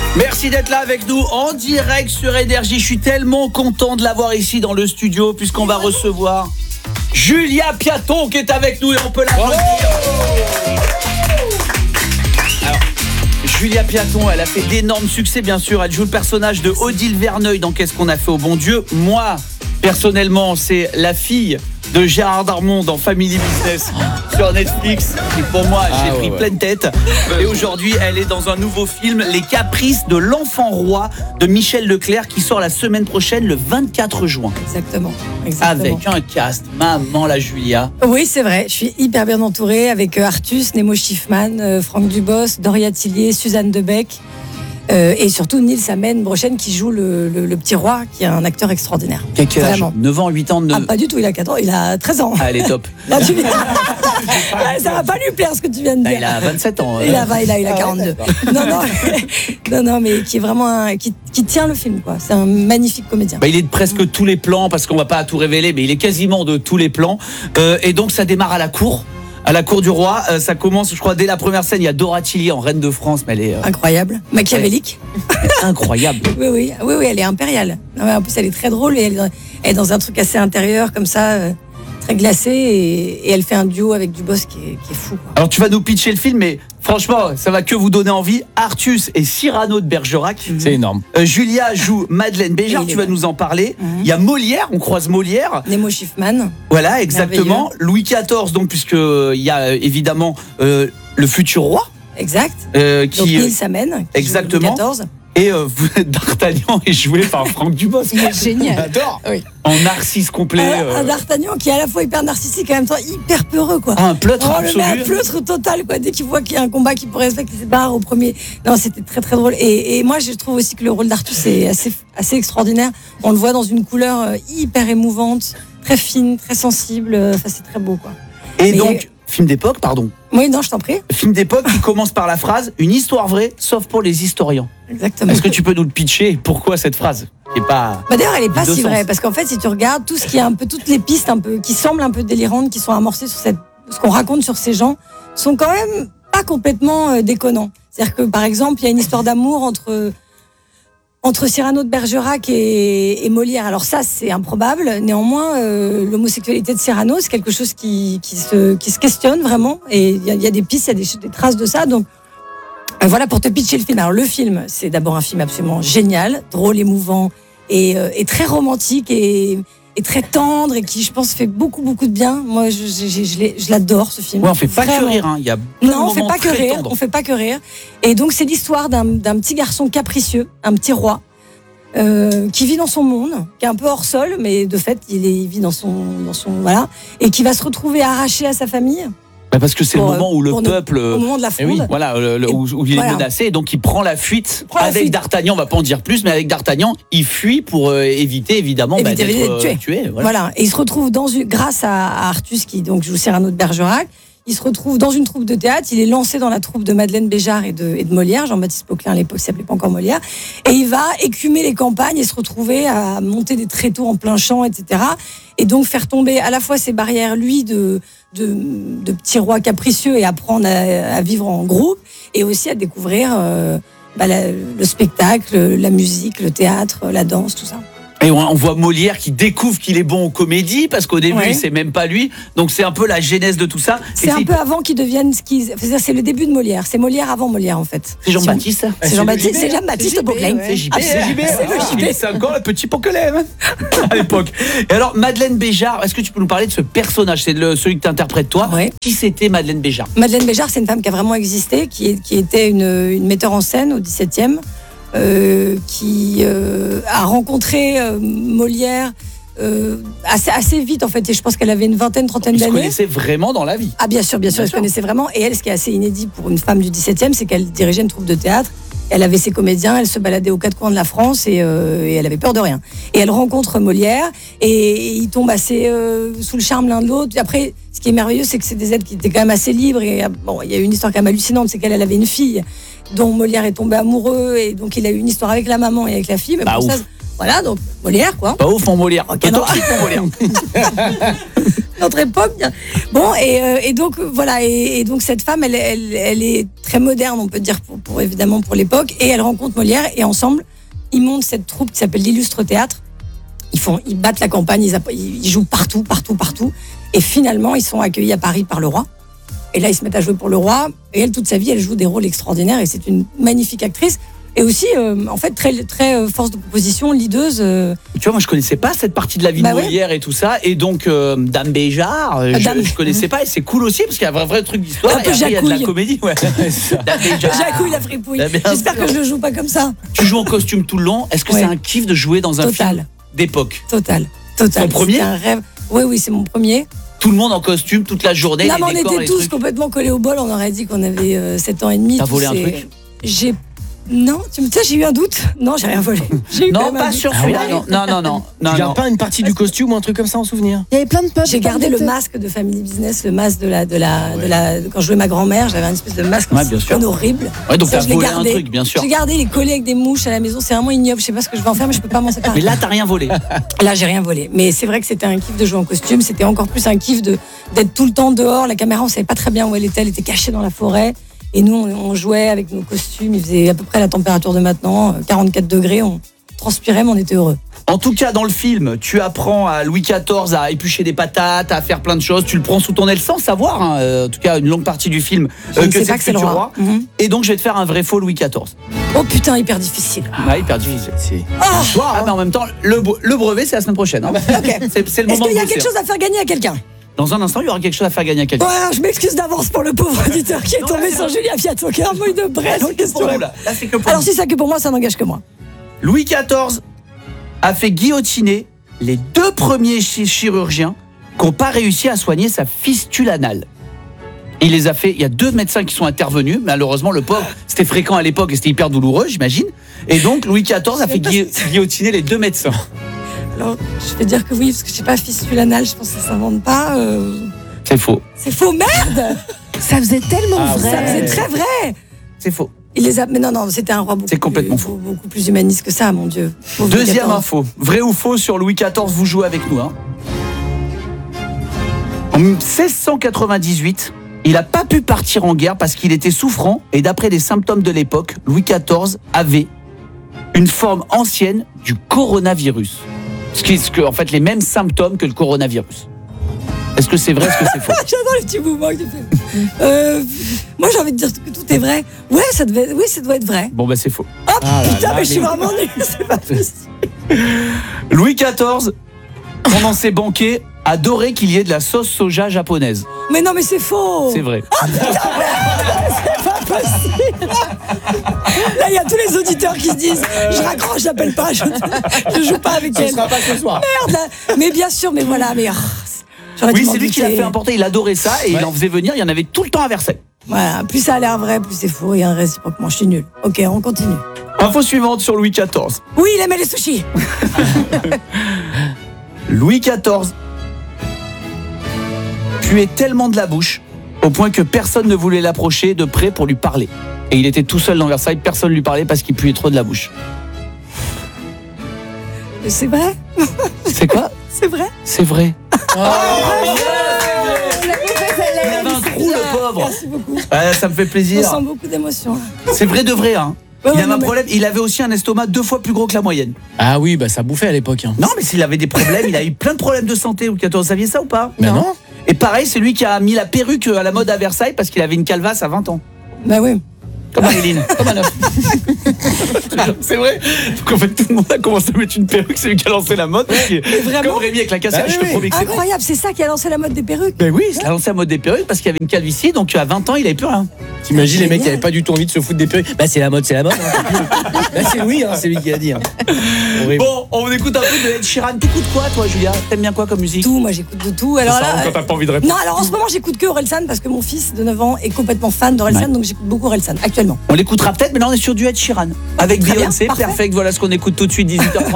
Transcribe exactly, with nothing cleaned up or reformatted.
Merci d'être là avec nous en direct sur Énergie. Je suis tellement content de l'avoir ici dans le studio puisqu'on va recevoir Julia Piaton qui est avec nous et on peut l'applaudir. Alors, Julia Piaton, elle a fait d'énormes succès bien sûr. Elle joue le personnage de Odile Verneuil dans Qu'est-ce qu'on a fait au bon Dieu. Moi, personnellement, c'est la fille de Gérard Darmon dans Family Business sur Netflix. Et pour moi, j'ai ah, pris ouais, pleine tête. Et aujourd'hui, elle est dans un nouveau film, Les Caprices de l'Enfant Roi de Michel Leclerc, qui sort la semaine prochaine, le vingt-quatre juin. Exactement. Exactement. Avec un cast, maman la Julia. Oui, c'est vrai. Je suis hyper bien entourée avec Artus, Nemo Schiffman, euh, Franck Dubos, Doria Tillier, Suzanne Debec. Euh, et surtout Nils Amen Brochen qui joue le, le, le petit roi, qui est un acteur extraordinaire. Quel âge ? Vraiment. neuf ans, huit ans de... Ah, pas du tout, il a quatorze, il a treize ans. Ah, elle est top. Là, tu... Ça va pas lui plaire ce que tu viens de Ah, dire. il a vingt-sept ans. Il a, il a, il a Ah, quarante-deux. ouais, non, non, non, non, mais qui est vraiment un, qui, qui tient le film, quoi. C'est un magnifique comédien. Bah, il est de presque tous les plans, parce qu'on va pas tout révéler, mais il est quasiment de tous les plans. Euh, et donc, ça démarre à la cour. À la cour du roi, euh, ça commence, je crois, dès la première scène. Il y a Dora Tillier en reine de France, mais elle est euh, incroyable, machiavélique, incroyable. Oui, oui, oui, oui, elle est impériale. Non, mais en plus, elle est très drôle et elle, est- elle est dans un truc assez intérieur, comme ça, euh, très glacé, et, et elle fait un duo avec Dubos qui est, qui est fou, quoi. Alors, tu vas nous pitcher le film, mais franchement, ça va que vous donner envie. Artus et Cyrano de Bergerac. C'est énorme. Euh, Julia joue Madeleine Béjart, Et il est tu vas bon. nous en parler. Il Mhm. y a Molière, on croise Molière. Nemo Schiffman, Voilà, exactement. Louis quatorze, donc, puisque euh, il y a euh, évidemment euh, le futur roi. exact. euh, Donc qui, Nils Amen, qui exactement. joue Louis quatorze. et euh, vous- D'Artagnan est joué par Franck Dubos. Il est génial. J'adore. Oui. En narcisse complet. Un, euh, un D'Artagnan qui est à la fois hyper narcissique et en même temps hyper peureux, quoi. un pleutre Oh, le absolu. mec, pleutre total, quoi. Dès qu'il voit qu'il y a un combat qui pourrait se faire, qu'il se barre au premier. Non, c'était très très drôle. Et, et moi, je trouve aussi que le rôle d'Artus est assez, assez extraordinaire. On le voit dans une couleur euh, hyper émouvante, très fine, très sensible. Enfin, c'est très beau, quoi. Et Mais- donc, film d'époque, pardon. Oui, non, je t'en prie. Film d'époque qui commence par la phrase « Une histoire vraie, sauf pour les historiens Exactement. ». Est-ce que tu peux nous le pitcher et pourquoi cette phrase qui est pas... Bah d'ailleurs, elle est pas Deux si sens. vraie, parce qu'en fait, si tu regardes tout ce qui est un peu, toutes les pistes un peu, qui semblent un peu délirantes, qui sont amorcées sur cette, ce qu'on raconte sur ces gens, sont quand même pas complètement euh, déconnants. C'est-à-dire que, par exemple, il y a une histoire d'amour entre, entre Cyrano de Bergerac et, et Molière. Alors ça, c'est improbable. Néanmoins, euh, l'homosexualité de Cyrano, c'est quelque chose qui, qui se, qui se questionne vraiment. Et il y, a- il y a des pistes, il y a des, des traces de ça. Donc, euh, voilà pour te pitcher le film. Alors le film, c'est d'abord un film absolument génial, drôle, émouvant et, euh, et très romantique et, et très tendre et qui, je pense, fait beaucoup beaucoup de bien. Moi, je, je, je, je l'ai- je l'adore ce film. Ouais, on fait pas Vraiment. que rire, hein. Il y a plein Non, de on fait moments pas que très rire. tendres. On fait pas que rire. Et donc c'est l'histoire d'un d'un petit garçon capricieux, un petit roi. Euh, qui vit dans son monde, qui est un peu hors sol, mais de fait, il, est, il vit dans son, dans son voilà, et qui va se retrouver arraché à sa famille. Bah, parce que c'est le Pour, moment où le pour nous- peuple... Au moment de la Eh oui, fronde. voilà, le- le- où, où il est Voilà. menacé, et donc il prend la fuite Prend la avec fuite. D'Artagnan, on va pas en dire plus, mais avec D'Artagnan, il fuit pour euh, éviter évidemment bah, Éviter d'être d'être euh, tué. tué. Voilà. Voilà. Et il se retrouve dans une, grâce à, à Artus qui donc joue Cyrano de Bergerac, il se retrouve dans une troupe de théâtre. Il est lancé dans la troupe de Madeleine Béjart et de, et de Molière. Jean-Baptiste Poquelin à l'époque s'appelait pas encore Molière. Et il va écumer les campagnes et se retrouver à monter des tréteaux en plein champ, et cetera. Et donc faire tomber à la fois ses barrières, lui, de, de, de petit roi capricieux et apprendre à, à vivre en groupe, et aussi à découvrir euh, bah, la- le spectacle, la musique, le théâtre, la danse, tout ça. Et on, on voit Molière qui découvre qu'il est bon aux comédies, parce qu'au début, Ouais. il sait même pas lui. Donc c'est un peu la genèse de tout ça. C'est Et un peu avant qu'ils deviennent ce qu'ils. C'est-à-dire, c'est le début de Molière. C'est Molière avant Molière, en fait. C'est Jean-Baptiste, ça C'est Jean-Baptiste, le c'est J B, Jean-Baptiste c'est J B, Poquelin. ouais. C'est J B, Ah, c'est J B, c'est le ah, J B. c'est encore le petit Poquelin hein, à l'époque. Et alors, Madeleine Béjart, est-ce que tu peux nous parler de ce personnage? C'est le- celui que tu interprètes toi. Ouais. Qui c'était Madeleine Béjart? Madeleine Béjart, c'est une femme qui a vraiment existé, qui, est- qui était une, une metteur en scène au dix-septième, euh, qui euh, a rencontré euh, Molière euh, assez, assez vite, en fait. Et je pense qu'elle avait une vingtaine, trentaine Ils se d'années. connaissaient vraiment dans la vie. Ah bien sûr, bien sûr, Bien elle se sûr. connaissait vraiment. Et elle, ce qui est assez inédit pour une femme du dix-septième, c'est qu'elle dirigeait une troupe de théâtre. Elle avait ses comédiens, elle se baladait aux quatre coins de la France et, euh, et elle avait peur de rien. Et elle rencontre Molière et, et ils tombent assez euh, sous le charme l'un de l'autre. Après, ce qui est merveilleux, c'est que c'est des êtres qui étaient quand même assez libres. Et bon, il y a eu une histoire quand même hallucinante, c'est qu'elle elle avait une fille dont Molière est tombé amoureux et donc il a eu une histoire avec la maman et avec la fille. Mais Bah, pour ouf. ça, voilà, donc Molière quoi. Pas ouf, mon Molière. Ok, Pas non. toxique, mon Molière. notre époque. Bon, et, euh, et donc voilà, et, et donc cette femme, elle, elle, elle est très moderne, on peut dire, pour, pour évidemment pour l'époque, et elle rencontre Molière, et ensemble, ils montent cette troupe qui s'appelle l'Illustre Théâtre. Ils font, ils battent la campagne, ils, app- ils jouent partout, partout, partout, et finalement, ils sont accueillis à Paris par le roi. Et là, ils se mettent à jouer pour le roi, et elle, toute sa vie, elle joue des rôles extraordinaires, et c'est une magnifique actrice. Et aussi, euh, en fait, très, très euh, force de proposition, leaduse. Euh... Tu vois, moi, je connaissais pas cette partie de la vie Bah de Molière ouais. et tout ça. Et donc, euh, Dame Béjart, euh, Dame... je, je connaissais pas. Et c'est cool aussi, parce qu'il y a un vrai, vrai truc d'histoire. Un peu et après, il y a de la comédie. Ouais. Dame Béjart. Jacouille, la fripouille. J'espère que je ne joue pas comme ça. Tu joues en costume tout le long. Est-ce que ouais. c'est un kiff de jouer dans un Total. film d'époque? Total. Total. Ton premier? C'est un rêve. Oui, oui, c'est mon premier. Tout le monde en costume, toute la journée. Là, les mais décors, on était tous trucs. complètement collés au bol. On aurait dit qu'on avait euh, sept ans et demi. T'as volé un truc? J'ai Non, tu me sais, j'ai eu un doute. Non, j'ai rien volé. J'ai eu non, pas sur celui-là. Ah ouais. Non, non, non. non tu gardes pas une partie du costume ou un truc comme ça en souvenir? Il y avait plein de poches. J'ai gardé le masque de Family Business, le masque de la, de la, ouais. de la. Quand je jouais ma grand-mère, j'avais un espèce de masque ouais, bien sûr. horrible. Ouais, donc ça, t'as volé un truc, bien sûr. J'ai gardé les collés avec des mouches à la maison. C'est vraiment ignoble. Je sais pas ce que je vais en faire, mais je peux pas m'en séparer. Mais là, t'as rien volé. Là, j'ai rien volé. Mais c'est vrai que c'était un kiff de jouer en costume. C'était encore plus un kiff de d'être tout le temps dehors. La caméra, on savait pas très bien où elle était. Elle était cachée dans la forêt. Et nous, on jouait avec nos costumes. Il faisait à peu près la température de maintenant, quarante-quatre degrés. On transpirait, mais on était heureux. En tout cas, dans le film, tu apprends à Louis quatorze à éplucher des patates, à faire plein de choses. Tu le prends sous ton aile sans savoir, hein, en tout cas, une longue partie du film, euh, que c'est, que c'est le roi. roi. Mm-hmm. Et donc, je vais te faire un vrai faux Louis quatorze. Oh putain, hyper difficile. Ah, hyper difficile. C'est... Oh soir, ah, mais en même temps, le, le brevet, c'est la semaine prochaine. Hein. Okay. c'est, c'est le Est-ce moment qu'il y a de quelque chose à faire gagner à quelqu'un? Dans un instant, il y aura quelque chose à faire gagner à quelqu'un. Ouais, je m'excuse d'avance pour le pauvre auditeur qui est non, tombé sur Julia Fiato, qui a un mouille de braise en question. Là. Là, c'est que pour Alors, si c'est que pour moi, ça n'engage que moi. Louis quatorze a fait guillotiner les deux premiers chirurgiens qui n'ont pas réussi à soigner sa fistule anale. Il les a fait. Il y a deux médecins qui sont intervenus. Malheureusement, le pauvre, c'était fréquent à l'époque et c'était hyper douloureux, j'imagine. Et donc, Louis quatorze a fait gui- guillotiner les deux médecins. Alors, je vais dire que oui, parce que je sais pas, fistule anale, je pense que ça s'invente pas. Euh... C'est faux. C'est faux, merde. Ça faisait tellement ah, vrai. Ça faisait très vrai. C'est faux. Il les a... Mais non, non, c'était un roi beaucoup, c'est complètement plus, faux. beaucoup plus humaniste que ça, mon Dieu. Pauvre Deuxième info. Vrai ou faux sur Louis quatorze, vous jouez avec nous. Hein. En seize cent quatre-vingt-dix-huit, il n'a pas pu partir en guerre parce qu'il était souffrant et d'après les symptômes de l'époque, Louis quatorze avait une forme ancienne du coronavirus. Ce qui est en fait les mêmes symptômes que le coronavirus. Est-ce que c'est vrai, est-ce que c'est faux? J'adore les petits mouvements que tu fais. Euh, moi, j'ai envie de dire que tout est vrai. Ouais, ça devait, oui, ça doit être vrai. Bon, bah c'est faux. Oh ah putain, là, mais je suis vraiment nulle, c'est pas possible. Louis quatorze, pendant ses banquets, adorait qu'il y ait de la sauce soja japonaise. Mais non, mais c'est faux. C'est vrai. Ah putain, merde, c'est pas possible. Là, il y a tous les auditeurs qui se disent je raccroche, j'appelle pas, je, je joue pas avec ça elle. Ce sera pas ce soir. Merde, là. Mais bien sûr, mais voilà, mais. Oh, oui, c'est lui qui l'a fait importer, il adorait ça et ouais. il en faisait venir, il y en avait tout le temps à Versailles. Voilà, plus ça a l'air vrai, plus c'est faux et un réciproquement. Je suis nul. Ok, on continue. Info suivante sur Louis quatorze. Oui, il aimait les sushis. Louis quatorze puait tellement de la bouche au point que personne ne voulait l'approcher de près pour lui parler. Et il était tout seul dans Versailles, personne ne lui parlait parce qu'il puait trop de la bouche. C'est vrai? C'est quoi? C'est vrai? C'est vrai. Oh, oh, il avait un trou, le pauvre. Merci beaucoup. Ouais, ça me fait plaisir. Je sens beaucoup d'émotions. C'est vrai de vrai, hein. Ouais, il ouais, avait un mais... problème, il avait aussi un estomac deux fois plus gros que la moyenne. Ah oui, bah ça bouffait à l'époque. Hein. Non, mais s'il avait des problèmes, il a eu plein de problèmes de santé. Vous saviez ça ou pas? Ben non. Et pareil, c'est lui qui a mis la perruque à la mode à Versailles parce qu'il avait une calvasse à vingt ans. Bah oui. Comme Marilyn, comme un œuf. C'est vrai. Donc en fait, tout le monde a commencé à mettre une perruque, c'est lui qui a lancé la mode. Comme Rémi avec la cassette, bah, je te oui, promets que c'est incroyable, c'est ça qui a lancé la mode des perruques. Ben oui, il a lancé la mode des perruques parce qu'il y avait une calvitie, donc à vingt ans, il avait plus rien. T'imagines les mecs qui avaient pas du tout envie de se foutre des perruques? Bah c'est la mode, c'est la mode. Hein. Bah c'est Louis, hein, c'est lui qui a dit. Hein. Bon, on écoute un peu de Ed Sheeran. T'écoutes quoi, toi, Julia? T'aimes bien quoi comme musique? Tout, moi j'écoute de tout. Alors ça là, quand t'as pas envie de répondre. Non, alors en ce moment j'écoute que Orelsan parce que mon fils de neuf ans est complètement fan d'Orelsan, ouais. Donc j'écoute beaucoup Orelsan actuellement. On l'écoutera peut-être, mais là on est sur du Ed Sheeran avec Très Beyoncé. Bien, Perfect. Voilà ce qu'on écoute tout de suite, dix-huit heures trente.